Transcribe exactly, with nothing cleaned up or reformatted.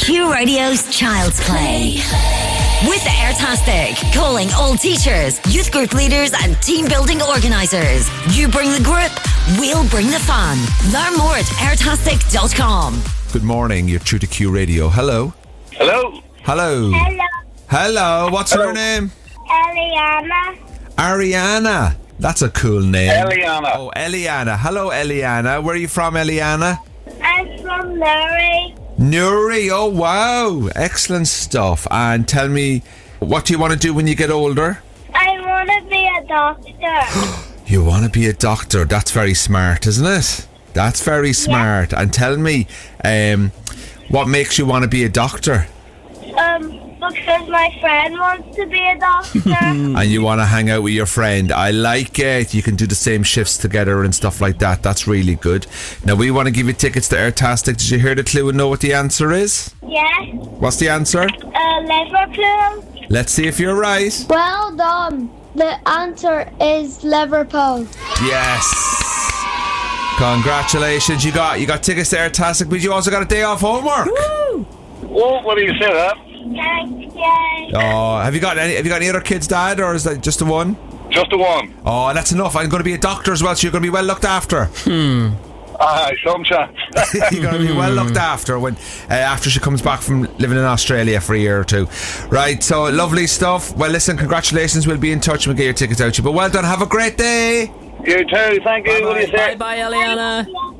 Q Radio's Child's Play. With Airtastic, calling all teachers, youth group leaders and team building organisers. You bring the group, we'll bring the fun. Learn more at airtastic dot com. Good morning, you're true to Q Radio. Hello. Hello. Hello. Hello, Hello, what's Hello. her name? Eliana. Ariana. That's a cool name. Eliana. Oh, Eliana. Hello, Eliana. Where are you from, Eliana? I'm from Nuri. Nuri. Oh, wow. Excellent stuff. And tell me, what do you want to do when you get older? I want to be a doctor. You want to be a doctor. That's very smart, isn't it? That's very smart. And tell me, um, what makes you want to be a doctor? um, because my friend wants to be a doctor. And you want to hang out with your friend. I like it. You can do the same shifts together and stuff like that. That's really good. Now, we want to give you tickets to Airtastic. Did you hear the clue and know what the answer is? Yeah. What's the answer? Uh, Liverpool. Let's see if you're right. Well done. The answer is Liverpool. Yes. Congratulations. You got you got tickets to Airtastic, but you also got a day off homework. Oh, what do you say that? Thank you. Oh, have you got any have you got any other kids, Dad, or is that just the one? Just the one. Oh, that's enough. I'm going to be a doctor as well, so you're going to be well looked after. Aye, some chance. You're going to be well looked after when uh, after she comes back from living in Australia for a year or two. Right, so lovely stuff. Well, listen, congratulations. We'll be in touch and we'll get your tickets out to you. But well done. Have a great day. You too. Thank you. What do you say? Bye bye, Eliana.